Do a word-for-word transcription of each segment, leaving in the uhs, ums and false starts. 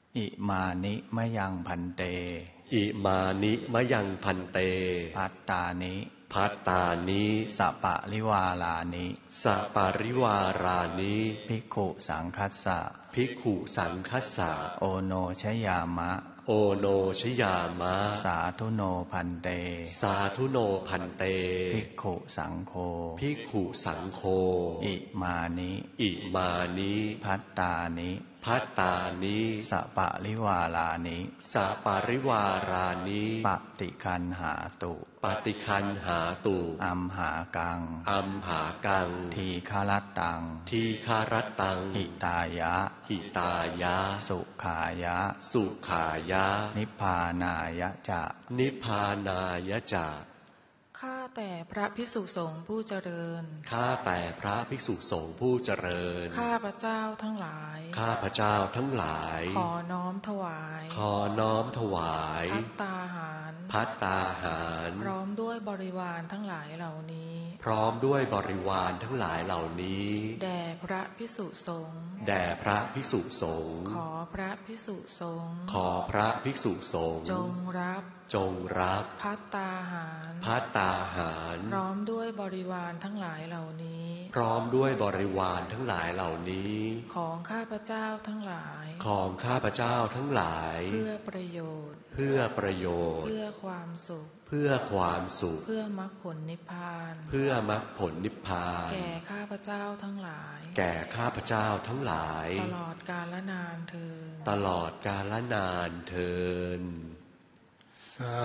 อิมานิมะยังพันเตอิมานิมะยังพันเตพัตตานิพัตตานิสัปปะริวารานิสัปปะริวารานิภิกขุสังคัสสะภิกขุสังคัสสะโอโนชยามะโอโนชยามะสาธุโนพันเตสาธุโนพันเตภิกขุสังโฆภิกขุสังโฆอิมานิอิมานิพัตตานิพัตตานิสัปปะริวารานิสัปปะริวารานิปฏิคันหาตุปฏิคันหาตุอัมหากังอัมหากังทีฆารัตตังทีฆารัตตังหิตายะหิตายะสุขายะสุขายะนิพพานายะจะนิพพานายะจะข้าแต่พระภิกษุสงฆ์ผู้เจริญข้าแต่พระภิกษุสงฆ์ผู้เจริญข้าพระเจ้าทั้งหลายข้าพระเจ้าทั้งหลายขอน้อมถวายขอน้อมถวายภัตตาหารภัตตาหารพร้อมด้วยบริวารทั้งหลายเหล่านี้พร้อมด้วยบริวารทั้งหลายเหล่านี้แด่พระภิกษุสงฆ์แด่พระภิกษุสงฆ์ขอพระภิกษุสงฆ์ขอพระภิกษุสงฆ์จงรับจงรับภัตตาหารภัตตาหารพร้อมด้วยบริวารทั้งหลายเหล่านี้พร้อมด้วยบริวารทั้งหลายเหล่านี้ของข้าพเจ้าทั้งหลายของข้าพเจ้าทั้งหลายเพื่อประโยชน์เพื่อประโยชน์เพื่อความสุขเพื่อความสุขเพื่อมรรคผลนิพพานเพื่อมรรคผลนิพพานแก่ข้าพเจ้าทั้งหลายแก่ข้าพเจ้าทั้งหลายตลอดกาลนานเทอญตลอดกาลนานเทอญสา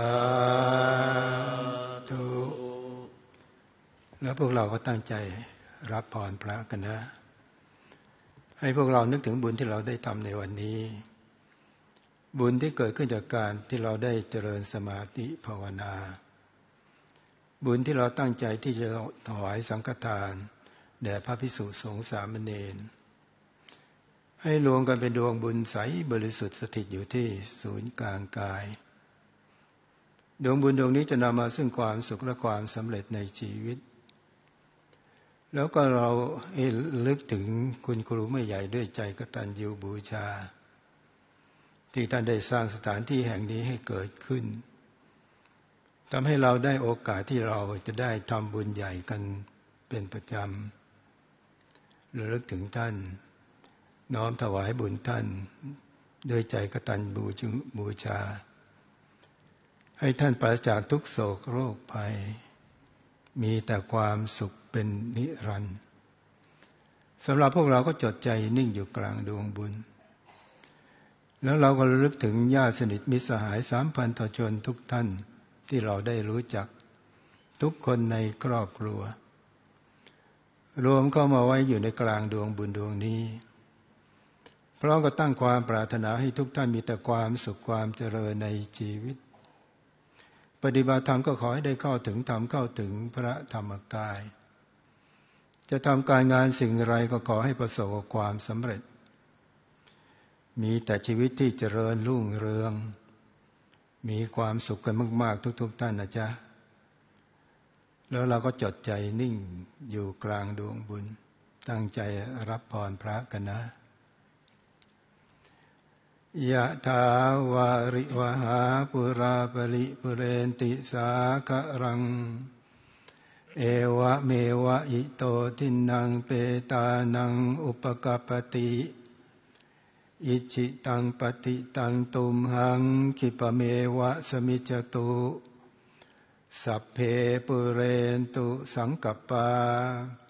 ธุแล้วพวกเราก็ตั้งใจรับพรพระกันนะให้พวกเรานึกถึงบุญที่เราได้ทำในวันนี้บุญที่เกิดขึ้นจากการที่เราได้เจริญสมาธิภาวนาบุญที่เราตั้งใจที่จะถวายสังฆทานแด่พระภิกษุสงฆ์สามเณรให้รวมกันเป็นดวงบุญใสบริสุทธิ์สถิตอยู่ที่ศูนย์กลางกายดวงบุญดวงนี้จะนำมาซึ่งความสุขและความสำเร็จในชีวิตแล้วก็เราให้ลึกถึงคุณครูแม่ใหญ่ด้วยใจกตัญญูบูชาที่ท่านได้สร้างสถานที่แห่งนี้ให้เกิดขึ้นทำให้เราได้โอกาสที่เราจะได้ทำบุญใหญ่กันเป็นประจำระลึกถึงท่านน้อมถวายบุญท่านด้วยใจกตัญญูบูชาให้ท่านปราศจากทุกโศกโรคภัยมีแต่ความสุขเป็นนิรันดร์สำหรับพวกเราก็จดใจนิ่งอยู่กลางดวงบุญแล้วเราก็ระลึกถึงญาติสนิทมิตรสหายสามพันต่อชนทุกท่านที่เราได้รู้จักทุกคนในครอบครัวรวมเข้ามาไว้อยู่ในกลางดวงบุญดวงนี้พร้อมกับตั้งความปรารถนาให้ทุกท่านมีแต่ความสุขความเจริญในชีวิตปฏิบัติธรรมก็ขอให้ได้เข้าถึงธรรมเข้าถึงพระธรรมกายจะทำการงานสิ่งไรก็ขอให้ประสบความสำเร็จมีแต่ชีวิตที่เจริญรุ่งเรืองมีความสุขกันมากๆทุกๆท่านนะจ๊ะแล้วเราก็จดใจนิ่งอยู่กลางดวงบุญตั้งใจรับพรพระกันนะยะถาวาริวหาปุราปริปุเรนติสาครังเอวะเมวะอิโตทินังเปตานังอุปกัปปติอิจิตังปฏิตังตุมหังคิปะเมวะสมิจจตุสัพเพปุเรนตุสังกัปปา